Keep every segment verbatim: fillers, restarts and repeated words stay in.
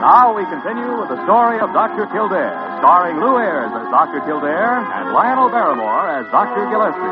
Now we continue with the story of Doctor Kildare, starring Lou Ayres as Doctor Kildare and Lionel Barrymore as Doctor Gillespie.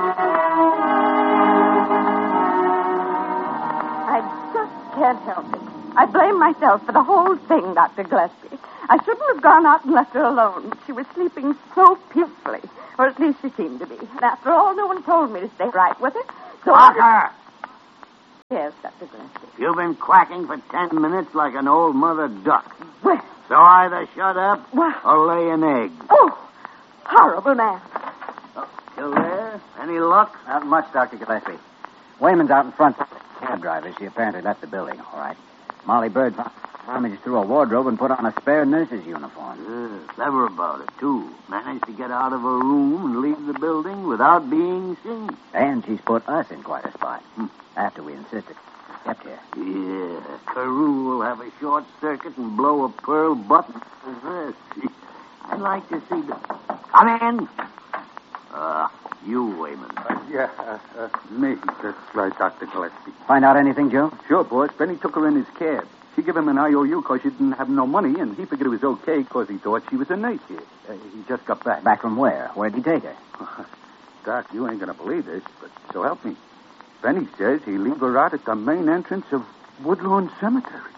I just can't help it. I blame myself for the whole thing, Doctor Gillespie. I shouldn't have gone out and left her alone. She was sleeping so peacefully, or at least she seemed to be. And after all, no one told me to stay right with her. So Parker! I... Yes, Doctor Gillespie. You've been quacking for ten minutes like an old mother duck. Well... So either shut up Well... or lay an egg. Oh, horrible man. Oh, Kildare, any luck? Not much, Doctor Gillespie. Wayman's out in front. Cab driver. She apparently left the building, all right. Molly Bird rummaged through a wardrobe and put on a spare nurse's uniform. Yeah, clever about it, too. Managed to get out of her room and leave the building without being seen. And she's put us in quite a spot. Hmm. After we insisted. Kept here. Yeah, Carew will have a short circuit and blow a pearl button for this. I'd like to see the... Come in. Uh, you, Wayman. Uh, yeah, uh, uh, me. That's right, Doctor Gillespie. Find out anything, Joe? Sure, boss. Benny took her in his cab. She gave him an I O U because she didn't have no money, and he figured it was okay because he thought she was a nurse here. Uh, he just got back. Back from where? Where'd he take her? Doc, you ain't going to believe this, but so help me. Benny says he'll leave her out at the main entrance of Woodlawn Cemetery.